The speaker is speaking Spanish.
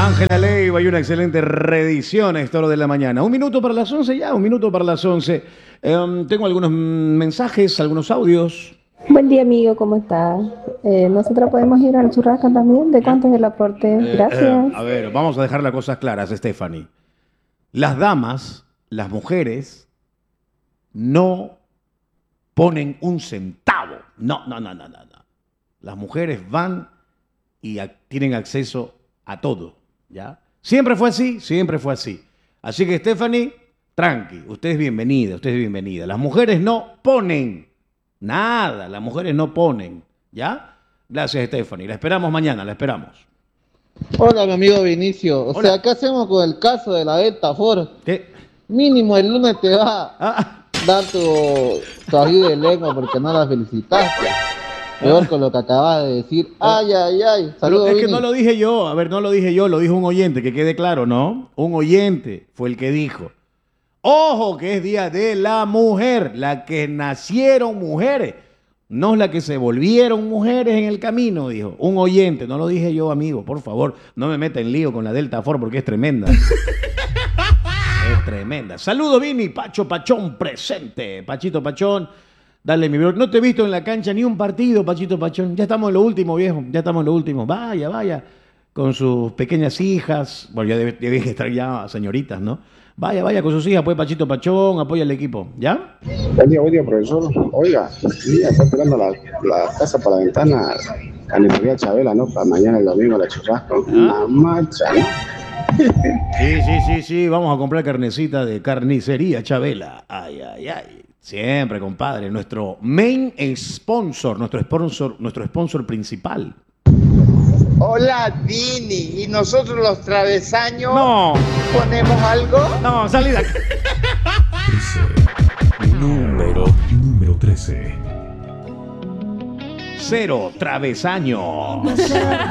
Ángela Leiva y una excelente reedición a esta hora de la mañana. 1 minuto para las 11 ya, 1 minuto para las 11. Tengo algunos mensajes, algunos audios. Buen día, amigo, ¿cómo estás? Nosotros podemos ir al churrasco también. ¿De cuánto es el aporte? Gracias. A ver, vamos a dejar las cosas claras, Stephanie. Las damas, las mujeres, no ponen un centavo. No. Las mujeres van y tienen acceso a todo, ¿ya? Siempre fue así, siempre fue así. Así que, Stephanie, tranqui, usted es bienvenida, usted es bienvenida. Las mujeres no ponen nada, las mujeres no ponen, ¿ya? Gracias, Stephanie. La esperamos mañana, la esperamos. Hola, mi amigo Vinicio. O Hola. sea, ¿qué hacemos con el caso de la Delta Ford? ¿Qué? Mínimo el lunes te va Ah, a dar tu ayuda de lengua porque no la felicitaste. Peor con lo que acabas de decir. Ay. pero Saludos, es que Vini. no lo dije yo, a ver, no lo dije yo, lo dijo un oyente, que quede claro, ¿no? Un oyente fue el que dijo. Ojo, que es Día de la Mujer, la que nacieron mujeres, no la que se volvieron mujeres en el camino, dijo. Un oyente, no lo dije yo, amigo, por favor, no me meta en lío con la Delta Ford porque es tremenda. Es tremenda. Saludos, Vini, Pacho Pachón presente. Pachito Pachón, dale mi bro. No te he visto en la cancha ni un partido, Pachito Pachón. Ya estamos en lo último, viejo, ya estamos en lo último. Vaya, con sus pequeñas hijas. Bueno, ya debe estar ya señoritas, ¿no? Vaya con sus hijas, pues Pachito Pachón, apoya al equipo, ¿ya? Buen día, profesor. Oiga, mira, está tirando la casa para la ventana Carnicería Chabela, ¿no? Para mañana el domingo la churrasco. Una marcha, ¿no? Sí, vamos a comprar carnecita de Carnicería Chabela. Ay. Siempre, compadre, nuestro main sponsor, nuestro sponsor principal. Hola, Vini. ¿Y nosotros los travesaños No, ponemos algo? no, salí de aquí. 13. Número 13. 0 travesaño.